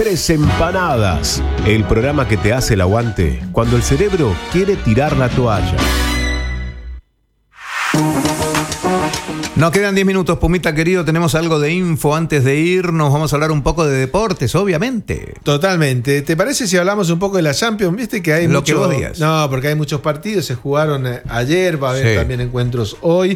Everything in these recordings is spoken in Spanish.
Tres Empanadas, el programa que te hace el aguante cuando el cerebro quiere tirar la toalla. Nos quedan 10 minutos, Pumita querido, tenemos algo de info antes de irnos, vamos a hablar un poco de deportes, obviamente. Totalmente. ¿Te parece si hablamos un poco de la Champions? Viste que hay Lo que vos digas. No, porque hay muchos partidos, se jugaron ayer, va a haber también encuentros hoy.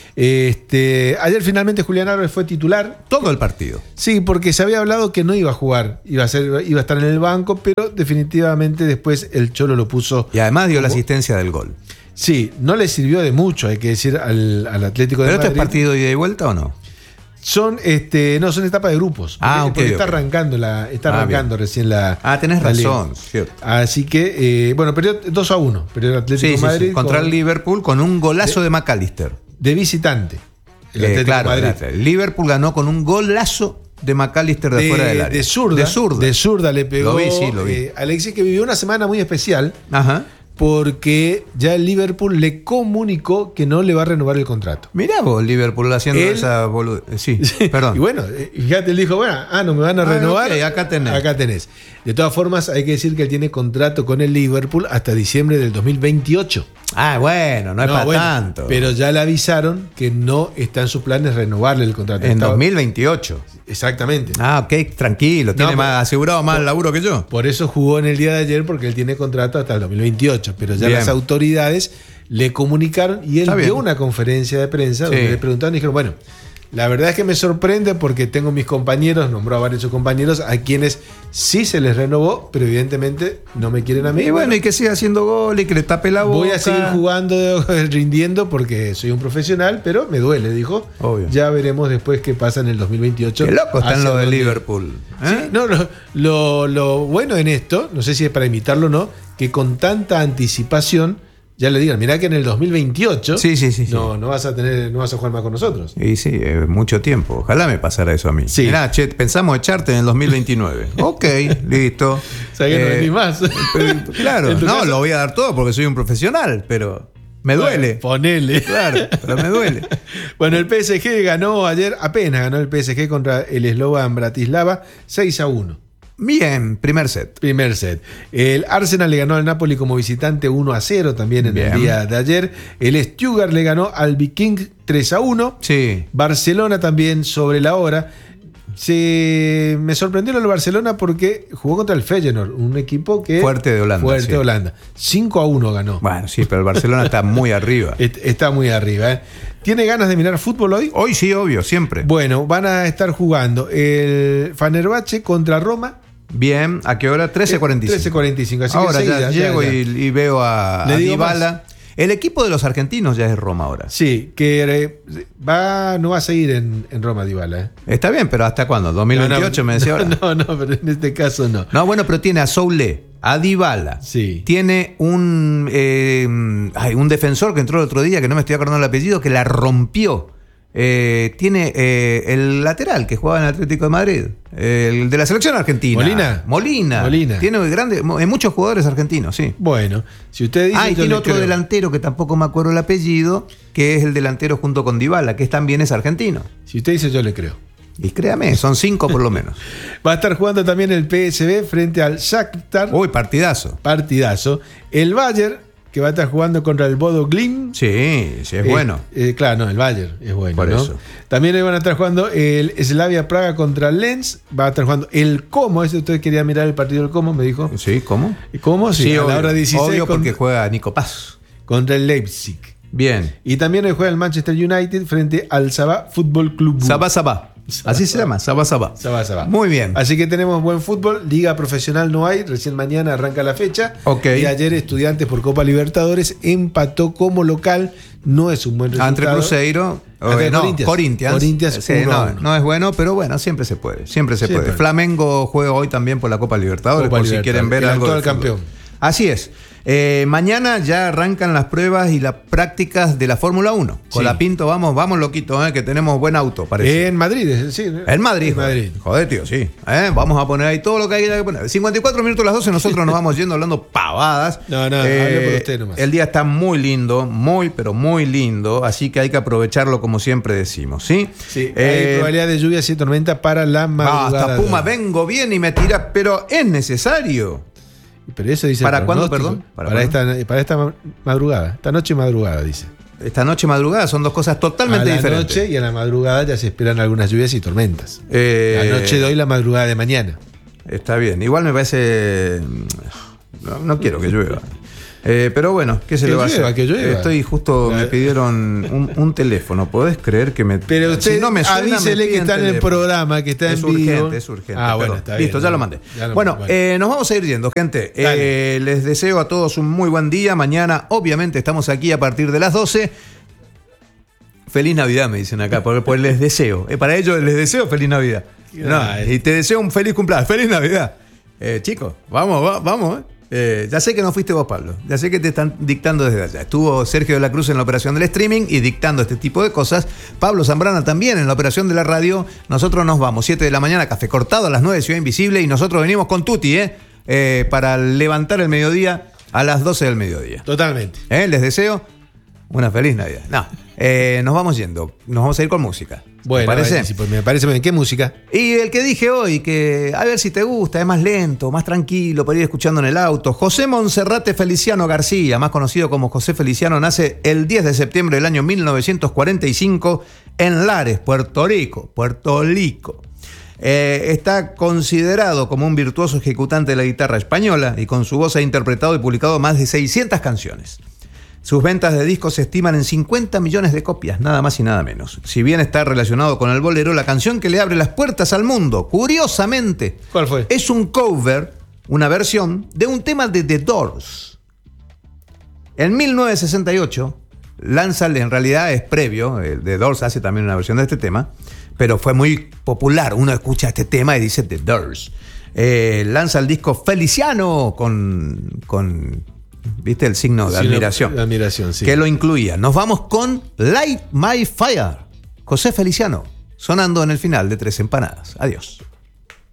Ayer finalmente Julián Álvarez fue titular. Todo el partido. Sí, porque se había hablado que no iba a jugar, iba a estar en el banco, pero definitivamente después el Cholo lo puso. Y además dio la asistencia del gol. Sí, no le sirvió de mucho, hay que decir, al Atlético de Madrid. ¿Pero esto es partido de ida y vuelta o no? Son etapa de grupos. Porque está arrancando recién la. Tenés la razón, liga. cierto. Así que, perdió 2-1. Perdió el Atlético de Madrid. Contra el Liverpool con un golazo de McAllister. De visitante. El Atlético de Madrid. El Liverpool ganó con un golazo de McAllister de fuera del área. De zurda le pegó. Lo vi. Alexis, que vivió una semana muy especial. Ajá. Porque ya el Liverpool le comunicó que no le va a renovar el contrato. Mirá vos, Liverpool haciendo esa boludez. Sí, perdón. Y bueno, fíjate, él dijo, no me van a renovar. Okay, acá tenés. De todas formas, hay que decir que él tiene contrato con el Liverpool hasta diciembre del 2028. Bueno, no es para tanto. Pero ya le avisaron que no está en sus planes renovarle el contrato. En 2028. Exactamente. Ok, tranquilo. Tiene asegurado más laburo que yo. Por eso jugó en el día de ayer, porque él tiene contrato hasta el 2028. Pero ya las autoridades le comunicaron y él dio una conferencia de prensa donde le preguntaron y dijeron, la verdad es que me sorprende porque tengo mis compañeros, nombró a varios de sus compañeros, a quienes sí se les renovó, pero evidentemente no me quieren a mí. Y que siga haciendo gol y que le tape la boca. Voy a seguir jugando, rindiendo porque soy un profesional, pero me duele, dijo. Obvio. Ya veremos después qué pasa en el 2028. Qué loco está en lo de Liverpool. Sí, lo bueno en esto, no sé si es para imitarlo o no, que con tanta anticipación ya le digan, mirá que en el 2028 no vas a jugar más con nosotros. Y sí, mucho tiempo. Ojalá me pasara eso a mí. Sí. Mirá, pensamos echarte en el 2029. Ok, listo. O sea que no venís más. Claro, lo voy a dar todo porque soy un profesional, pero me duele. Ponele. Claro, pero me duele. Bueno, el PSG ganó ayer, apenas ganó el PSG contra el Slovan Bratislava 6-1. Bien, primer set. El Arsenal le ganó al Napoli como visitante 1-0 también en el día de ayer. El Stuttgart le ganó al Viking 3-1. Sí. Barcelona también sobre la hora. Me sorprendió el Barcelona porque jugó contra el Feyenoord, un equipo que fuerte de Holanda. 5-1 ganó. Bueno, sí, pero el Barcelona está muy arriba. Está muy arriba. ¿Tiene ganas de mirar fútbol hoy? Hoy sí, obvio, siempre. Bueno, van a estar jugando el Fenerbahce contra Roma. Bien, ¿a qué hora? 13:45. 13:45. Así ahora que ya llego y veo a Dybala. El equipo de los argentinos ya es Roma ahora. Sí, que no va a seguir en Roma Dybala. Está bien, pero ¿hasta cuándo? ¿2028 me decía ahora? No, pero en este caso no. No, bueno, pero tiene a Soulé, a Dybala. Sí. Tiene un defensor que entró el otro día, que no me estoy acordando el apellido, que la rompió. Tiene el lateral que jugaba en el Atlético de Madrid, el de la selección argentina. Molina. Tiene muchos jugadores argentinos, sí. Bueno, si usted dice. Y tiene otro delantero que tampoco me acuerdo el apellido, que es el delantero junto con Dybala, que también es argentino. Si usted dice, yo le creo. Y créame, son 5 por lo menos. Va a estar jugando también el PSV frente al Shakhtar. Uy, partidazo. El Bayern, que va a estar jugando contra el Bodo Glimt. Sí, es bueno. Claro, el Bayern es bueno. Por eso. También van a estar jugando el Slavia Praga contra el Lens. Va a estar jugando el Como. Usted quería mirar el partido del Como, me dijo. Sí, ¿cómo? ¿Cómo? Sí, a la hora 16. Obvio, porque juega Nico Paz. Contra el Leipzig. Bien. Y también hoy juega el Manchester United frente al Sabah Fútbol Club. Sabah. Así se llama, Sabah. Muy bien. Así que tenemos buen fútbol. Liga profesional no hay. Recién mañana arranca la fecha. Okay. Y ayer Estudiantes por Copa Libertadores empató como local. No es un buen resultado. Entre Cruzeiro. Corinthians. Sí, no es bueno, pero bueno, siempre se puede. Flamengo juega hoy también por la Copa Libertadores, por si quieren ver algo. El actual campeón. Así es. Mañana ya arrancan las pruebas y las prácticas de la Fórmula 1. Con la Pinto vamos loquito, que tenemos buen auto, parece. En Madrid, sí. En Madrid. Joder, tío, sí. Vamos a poner ahí todo lo que hay que poner. 54 minutos a las 12, nosotros nos vamos yendo hablando pavadas. No, hable por usted nomás. El día está muy lindo, pero muy lindo, así que hay que aprovecharlo como siempre decimos, ¿sí? Sí, hay probabilidad de lluvia y tormenta para la madrugada. Hasta Puma, vengo bien y me tira, pero es necesario. Pero eso dice. ¿Para cuándo, perdón? Para esta madrugada. Esta noche y madrugada, dice. Esta noche y madrugada son dos cosas totalmente diferentes. A la noche y a la madrugada ya se esperan algunas lluvias y tormentas. La noche de hoy, la madrugada de mañana. Está bien. Igual me parece. No quiero que llueva. Pero bueno, ¿qué se le va a hacer? Que llueva. Estoy justo, me pidieron un teléfono. ¿Podés creer que me... Pero usted, si no me suena, avísele que está en el programa, que está en vivo. Es urgente. Bueno, está bien. Listo, ya lo mandé. Bueno, nos vamos a ir yendo, gente. Les deseo a todos un muy buen día. Mañana, obviamente, estamos aquí a partir de las 12. Feliz Navidad, me dicen acá, porque les deseo. Para ellos les deseo feliz Navidad. Y te deseo un feliz cumpleaños. ¡Feliz Navidad! Chicos, vamos. Ya sé que no fuiste vos, Pablo. Ya sé que te están dictando desde allá. Estuvo Sergio de la Cruz en la operación del streaming y dictando este tipo de cosas. Pablo Zambrana también en la operación de la radio. Nosotros nos vamos, 7 de la mañana, café cortado, a las 9, Ciudad Invisible. Y nosotros venimos con Tuti, para levantar el mediodía a las 12 del mediodía. Totalmente. Les deseo una feliz Navidad. Nos vamos yendo. Nos vamos a ir con música. Bueno, ¿me parece? Me parece bien. ¿Qué música? Y el que dije hoy, que a ver si te gusta, es más lento, más tranquilo, para ir escuchando en el auto. José Monserrate Feliciano García, más conocido como José Feliciano, nace el 10 de septiembre del año 1945 en Lares, Puerto Rico. Está considerado como un virtuoso ejecutante de la guitarra española y con su voz ha interpretado y publicado más de 600 canciones. Sus ventas de discos se estiman en 50 millones de copias, nada más y nada menos. Si bien está relacionado con el bolero, la canción que le abre las puertas al mundo, curiosamente, ¿cuál fue? Es un cover, una versión de un tema de The Doors. En 1968, lanza, en realidad es previo, The Doors hace también una versión de este tema, pero fue muy popular. Uno escucha este tema y dice The Doors. Lanza el disco Feliciano con ¿viste? El signo de admiración. De admiración, sí. Que lo incluía. Nos vamos con Light My Fire. José Feliciano, sonando en el final de Tres Empanadas. Adiós.